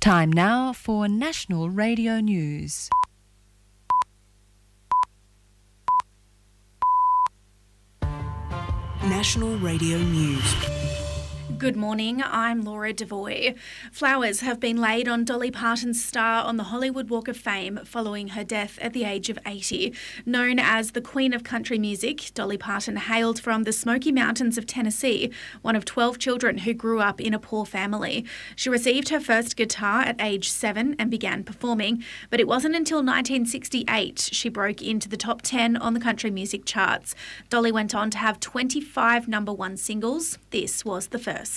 Time now for National Radio News. National Radio News. Good morning, I'm Laura Devoy. Flowers have been laid on Dolly Parton's star on the Hollywood Walk of Fame following her death at the age of 80. Known as the Queen of Country Music, Dolly Parton hailed from the Smoky Mountains of Tennessee, one of 12 children who grew up in a poor family. She received her first guitar at age 7 and began performing, but it wasn't until 1968 she broke into the top 10 on the country music charts. Dolly went on to have 25 #1 singles. This was the first.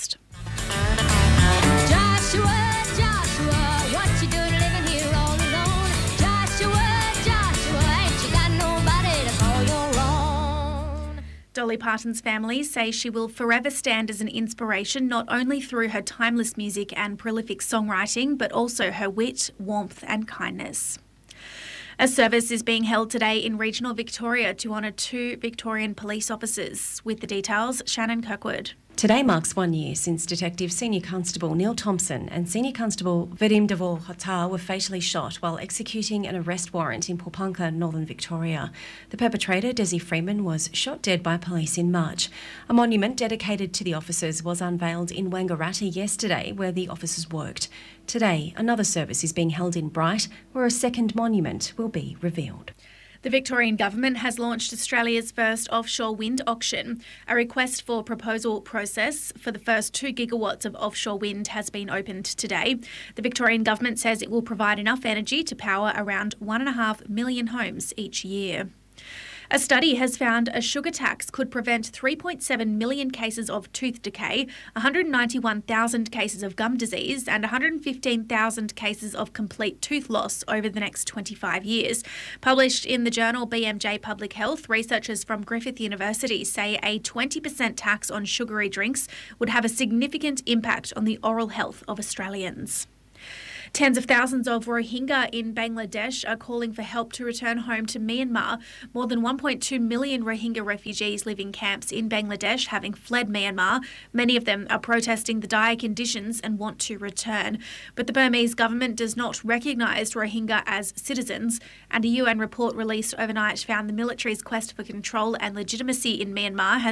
Joshua, Joshua, what you doing living here all alone? Joshua, Joshua, ain't you got nobody to call your own? Dolly Parton's family say she will forever stand as an inspiration, not only through her timeless music and prolific songwriting, but also her wit, warmth and kindness. A service is being held today in regional Victoria to honour 2 Victorian police officers. With the details, Shannon Kirkwood. Today marks 1 year since Detective Senior Constable Neil Thompson and Senior Constable Vadim Devor Hotar were fatally shot while executing an arrest warrant in Poponka, Northern Victoria. The perpetrator, Desi Freeman, was shot dead by police in March. A monument dedicated to the officers was unveiled in Wangaratta yesterday, where the officers worked. Today, another service is being held in Bright, where a second monument will be revealed. The Victorian Government has launched Australia's first offshore wind auction. A request for proposal process for the first 2 gigawatts of offshore wind has been opened today. The Victorian Government says it will provide enough energy to power around 1.5 million homes each year. A study has found a sugar tax could prevent 3.7 million cases of tooth decay, 191,000 cases of gum disease and 115,000 cases of complete tooth loss over the next 25 years. Published in the journal BMJ Public Health, researchers from Griffith University say a 20% tax on sugary drinks would have a significant impact on the oral health of Australians. Tens of thousands of Rohingya in Bangladesh are calling for help to return home to Myanmar. More than 1.2 million Rohingya refugees live in camps in Bangladesh, having fled Myanmar. Many of them are protesting the dire conditions and want to return. But the Burmese government does not recognise Rohingya as citizens, and a UN report released overnight found the military's quest for control and legitimacy in Myanmar has